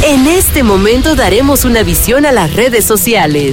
En este momento daremos una visión a las redes sociales.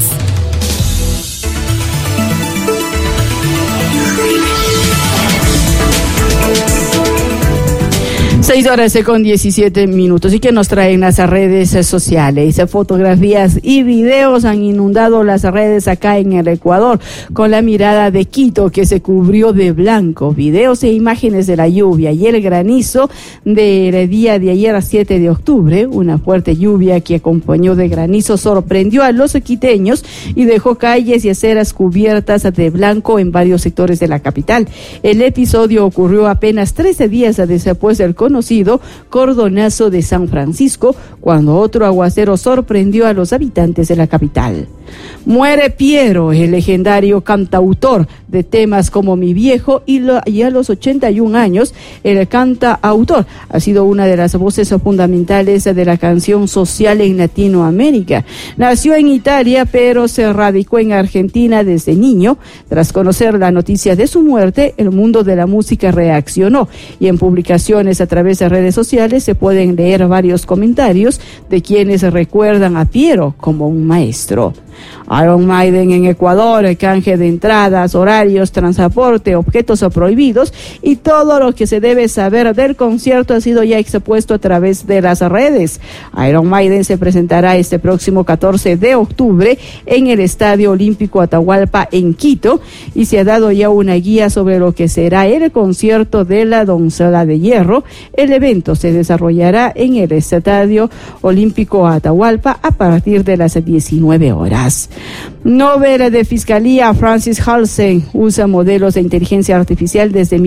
6:17. ¿Y qué nos traen las redes sociales? Fotografías y videos han inundado las redes acá en el Ecuador, con la mirada de Quito, que se cubrió de blanco. Videos e imágenes de la lluvia y el granizo del día de ayer, 7 de octubre. Una fuerte lluvia que acompañó de granizo sorprendió a los quiteños y dejó calles y aceras cubiertas de blanco en varios sectores de la capital. El episodio ocurrió apenas 13 días después del conocido cordonazo de San Francisco, cuando otro aguacero sorprendió a los habitantes de la capital. Muere Piero, el legendario cantautor de temas como Mi Viejo, y a los 81 años, el cantautor ha sido una de las voces fundamentales de la canción social en Latinoamérica. Nació en Italia, pero se radicó en Argentina desde niño. Tras conocer la noticia de su muerte, el mundo de la música reaccionó, y en publicaciones a través de redes sociales se pueden leer varios comentarios de quienes recuerdan a Piero como un maestro. Iron Maiden en Ecuador, canje de entradas, horarios, transporte, objetos prohibidos y todo lo que se debe saber del concierto ha sido ya expuesto a través de las redes. Iron Maiden se presentará este próximo 14 de octubre en el Estadio Olímpico Atahualpa en Quito, y se ha dado ya una guía sobre lo que será el concierto de la Doncella de Hierro. El evento se desarrollará en el Estadio Olímpico Atahualpa a partir de las 19 horas. Nobel de Fiscalía Francis Halsen usa modelos de inteligencia artificial desde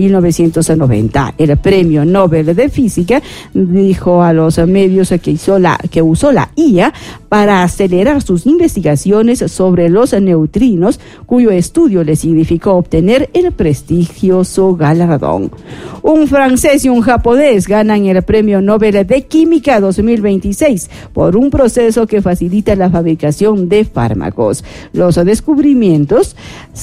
1990. El Premio Nobel de Física dijo a los medios que usó la IA para acelerar sus investigaciones sobre los neutrinos, cuyo estudio le significó obtener el prestigioso galardón. Un francés y un japonés ganan el Premio Nobel de Química 2026 por un proceso que facilita la fabricación de fármacos. Los descubrimientos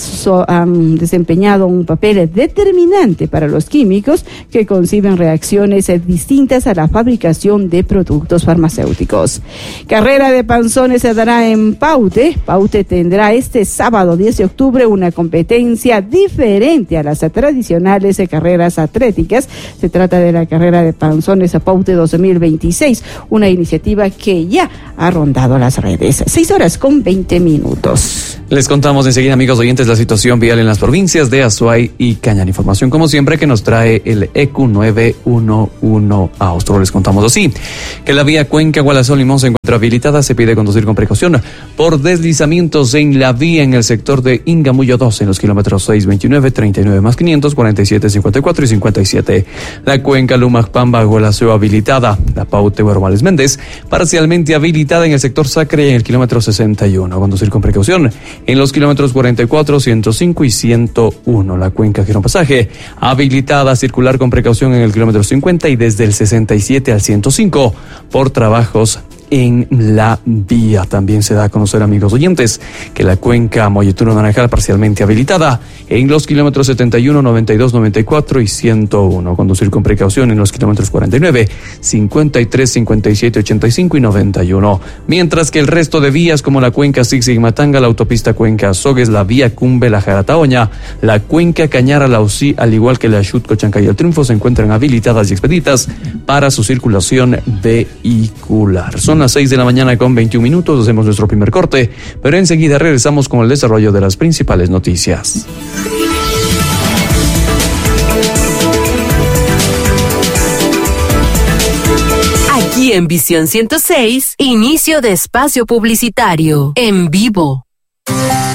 han desempeñado un papel determinante para los químicos que conciben reacciones distintas a la fabricación de productos farmacéuticos. Carrera de panzones se dará en Paute. Paute tendrá este sábado 10 de octubre una competencia diferente a las tradicionales carreras atléticas. Se trata de la carrera de panzones a Paute 2026, una iniciativa que ya ha rondado las redes. 6:20. Les contamos enseguida, amigos oyentes, la situación vial en las provincias de Azuay y Cañar. Información, como siempre, que nos trae el EQ 911 Austro. Les contamos así, que la vía Cuenca-Gualazón-Limón se encuentra habilitada. Se pide conducir con precaución por deslizamientos en la vía en el sector de Ingamullo 2, en los kilómetros 629, 39 más 500, 47, 54 y 57. La cuenca Lumac-Pamba-Gualaceo habilitada. La Paute Guarmales Méndez parcialmente habilitada en el sector Sacre, en el kilómetro 61. Conducir con precaución en los kilómetros 44, 105 y 101. La cuenca Girón Pasaje habilitada. Circular con precaución en el kilómetro 50 y desde el 67 al 105 por trabajos en la vía. También se da a conocer, amigos oyentes, que la cuenca Molleturo Naranjal parcialmente habilitada en los kilómetros 71, 92, 94 y 101. Conducir con precaución en los kilómetros 49, 53, 57, 85 y 91. Mientras que el resto de vías, como la cuenca Zig-Zig-Matanga, la autopista Cuenca Sogues, la vía Cumbe, la Jarataoña, la cuenca Cañara, la Usí, al igual que la Xutco, Chancay y el Triunfo, se encuentran habilitadas y expeditas para su circulación vehicular. Son las 6:21 a.m. Hacemos nuestro primer corte, pero enseguida regresamos con el desarrollo de las principales noticias. Aquí en Visión 106, inicio de espacio publicitario en vivo.